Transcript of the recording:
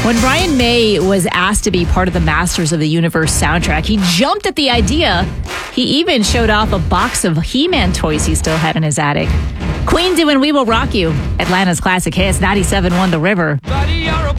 When Brian May was asked to be part of the Masters of the Universe soundtrack, he jumped at the idea. He even showed off a box of He-Man toys he still had in his attic. Queen doing We Will Rock You. Atlanta's classic hits, 97.1 The River.